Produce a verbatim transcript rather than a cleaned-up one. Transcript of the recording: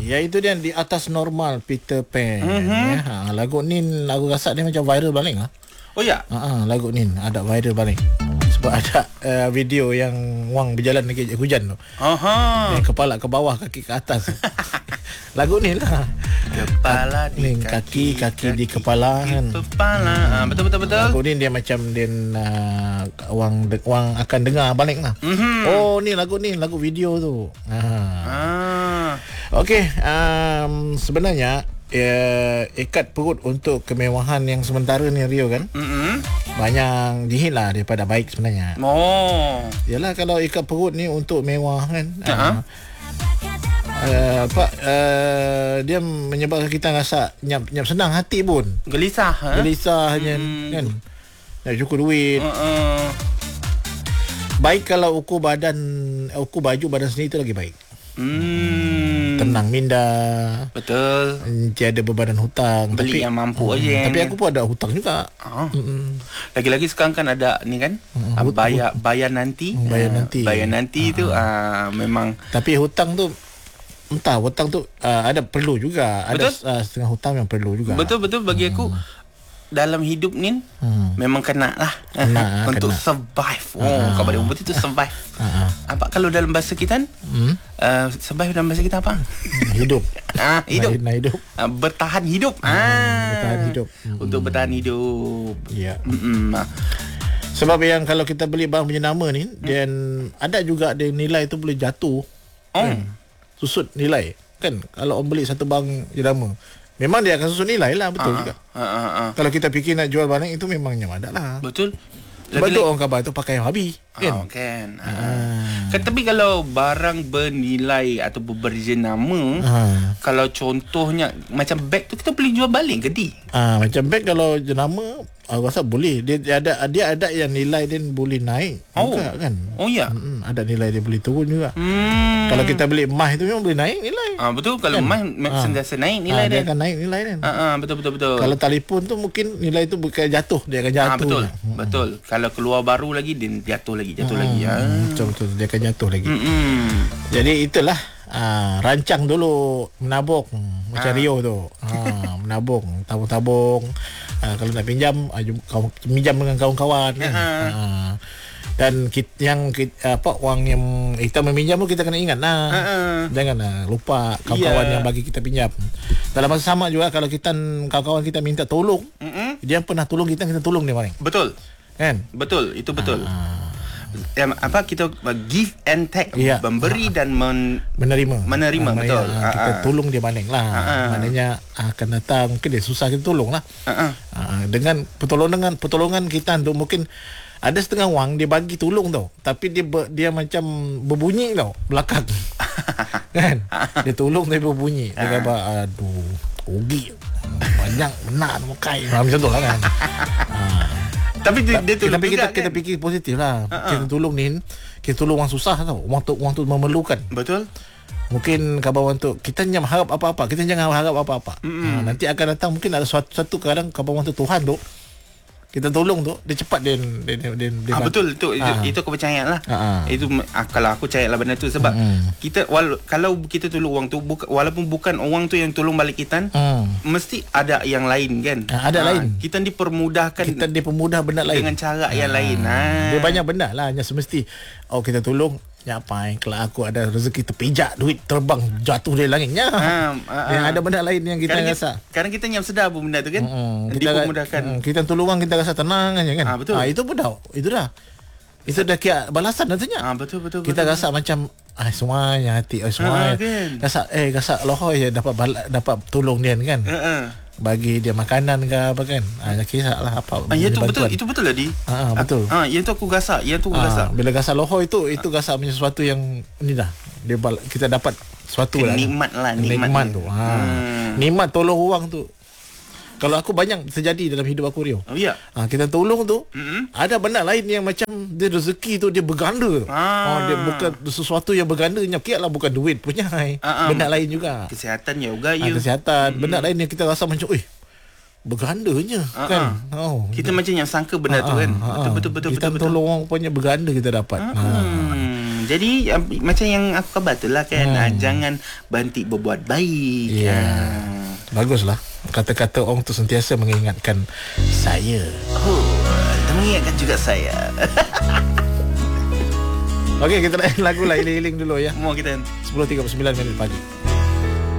Ya itu dia di atas normal Peter Pan. Mm-hmm. Ya, ha, lagu ni lagu rasa dia macam viral balik ah. Oh ya. Ha, ha, lagu ni ada viral balik. Sebab ada uh, video yang Wang berjalan lagi hujan tu. Aha. Yang kepala ke bawah, kaki ke atas. Lagu ni lah. Kepala di ni, kaki, kaki, kaki di kepala kan. Kepala. Hmm. Betul betul betul. Lagu ni dia macam dia uh, Wang de, Wang akan dengar balik lah. Mm-hmm. Oh ni lagu ni, lagu video tu. Ha. Ah. Okey, um, sebenarnya uh, ikat perut untuk kemewahan yang sementara ni Rio kan. Mm-hmm. Banyak dihit lah daripada baik sebenarnya. Oh. Yalah kalau ikat perut ni untuk mewah kan. Uh-huh. Uh, Uh, apa uh, dia menyebabkan kita rasa nyap nyap senang hati pun, gelisah ha? gelisah hmm. kan, nak cukup duit. uh-uh. Baik kalau ukur badan, ukur baju badan sendiri itu lagi baik. hmm. Tenang minda, betul, tiada bebanan hutang, beli tapi, yang mampu hmm, aja. Tapi aku pun ada hutang juga. oh. hmm. Lagi-lagi sekarang kan ada ni kan, hmm, bayar bayar nanti, bayar nanti, bayar nanti uh-huh. tu uh, memang. Tapi hutang tu entah, hutang tu uh, ada perlu juga. Betul? Ada uh, setengah hutang yang perlu juga. Betul-betul bagi hmm. aku dalam hidup ni hmm. memang kena lah kena, untuk kena. survive. Oh, uh, kalau pada umur itu survive. Uh, apa kalau dalam bahasa kita? Hmm? Uh, survive dalam bahasa kita apa? Hidup. Ah, hidup. Nah, hidup. Uh, bertahan hidup. Uh, ah, bertahan hidup. Untuk bertahan hidup. Ya. Yeah. Sebab yang kalau kita beli barang punya nama ni, hmm. dan ada juga ada nilai tu boleh jatuh. Oh. Kan? Susut nilai kan, kalau orang beli satu barang jenama memang dia akan susut nilai lah. Betul uh, juga uh, uh, uh. Kalau kita fikir nak jual barang itu memangnya ada lah. Betul. Sebab tu orang khabar tu pakai yang habis kan. Oh, kan. Uh. Kan tapi kalau barang bernilai atau berjenama, uh. kalau contohnya macam beg tu kita boleh jual balik ke di? Ah, macam beg kalau jenama aku rasa boleh. Dia, dia ada dia ada yang nilai dia boleh naik oh. juga kan. Oh ya. Hmm, ada nilai dia boleh turun juga. Hmm. Kalau kita beli emas itu memang boleh naik nilai. Ah, betul, kalau emas kan? sentiasa naik nilai ah, dia. Dia akan naik nilai dia. Ah, ah, betul betul betul. Kalau telefon tu mungkin nilai tu bukan jatuh, dia akan jatuh. Ah, betul. Hmm. Betul. Kalau keluar baru lagi dia jatuh lagi, jatuh hmm. lagi. Ah. Betul betul, dia akan jatuh lagi. Hmm. Jadi itulah ah, rancang dulu menabung hmm, macam ah. Rio tu. Ah, menabung, tabung-tabung. Ah, kalau nak pinjam, ah, kau pinjam dengan kawan-kawan kan. Ah. Dan kita, yang kita, apa wang yang kita meminjam tu kita kena ingat lah. Uh-uh. Jangan lah lupa kawan-kawan yeah. yang bagi kita pinjam. Dalam masa sama juga kalau kita kawan-kawan kita minta tolong, uh-uh. dia pernah tolong kita, kita tolong dia paling. Betul. Kan? Betul, itu betul. Uh-uh. Yang apa kita give and take, yeah. memberi uh-huh. dan men- menerima. Menerima, uh, betul. Uh, kita uh-uh. tolong dia balik lah. Uh-uh. Maknanya akan datang mungkin dia susah kita tolong lah. Uh-uh. Uh, dengan pertolongan pertolongan kita tu mungkin ada setengah wang dia bagi tolong tau, tapi dia ber, dia macam berbunyi tau belakang. Kan? Dia tolong tapi berbunyi. Dia kata aduh, rugi. Banyak benar mukai. Macam tu lah kan. Ha. Tapi dia, dia tolong tapi juga, kita, kan? kita fikir positif lah. Uh-uh. Kita tolong ni, kita tolong orang susah tau. Orang tu, orang tu memerlukan. Betul. Mungkin khabar orang tu, kita jangan harap apa-apa. Kita jangan harap apa-apa. Ha, nanti akan datang mungkin ada suatu, suatu kadang khabar orang tu Tuhan tu, kita tolong tu dia cepat dia dia dia, dia ah, betul itu, ah. itu aku percaya lah. Ah. Itu ah, kalau aku percaya lah benda tu sebab mm. kita wala, kalau kita tolong orang tu buka, walaupun bukan orang tu yang tolong balik kita, mm. mesti ada yang lain kan. Ah, ada ah, lain. Kita dipermudahkan, kita dipermudah benda lain dengan cara ah. yang lain. Ah. Dia banyak benda lah, hanya semesti oh kita tolong ya apa kalau aku ada rezeki terpijak duit terbang jatuh dari langitnya. Ha, ha, yang ada benda lain yang kita kadang rasa. Kadang kita yang sedar pun benda tu kan. Hmm, kita dipermudahkan. Hmm, kita tolong orang kita rasa tenang aja kan. Ha, betul. Ha, itu pun dah. Itu dah. Itu dah kira balasan nantinya. Ha, betul betul. Kita betul, rasa betul. macam ah semuanya hati oh semua. Ha, kan? Rasa eh rasa lohoi dapat bala, dapat tolong dia kan. Ha, ha. Bagi dia makanan ke apa kan. Ah ha, kisahlah apa. Ah, ya tu betul, itu betul lah di. Ha, betul. Ah, ha, yang tu aku gasak, yang tu aku gasak. Ha, bila gasak lohoi tu itu gasak punya sesuatu yang ni dah. Dia kita dapat sesuatu lah. Nikmat lah, nikmat, nikmat tu. Ha. Hmm. Nikmat tolong orang tu. Kalau aku banyak terjadi dalam hidup aku Rio. Oh ya. Ha, kita tolong tu, mm-hmm. ada benda lain yang macam dia rezeki tu dia berganda. Ah. Ha, dia bukan sesuatu yang berganda nyakiatlah bukan duit punya. Ah, benda ah, lain juga. Kesihatan juga ya. Ha, kesihatan, mm-hmm. benda lain yang kita rasa macam, "Oi, bergandanya." Ah, kan. Ah. Oh. Kita macam yang sangka benda ah, tu kan. Ah, betul betul betul kita betul. Kita tolong orang punya berganda kita dapat. Ah. Ha. Jadi uh, macam yang aku khabar tu lah kan, hmm. uh, jangan berhenti berbuat baik. Ya, yeah. uh. Baguslah. Kata-kata orang tu sentiasa mengingatkan saya. Oh, mengingatkan juga saya. Okey, kita lain lagu lah, iling-iling dulu ya. Mau kita sepuluh tiga puluh sembilan minit pagi.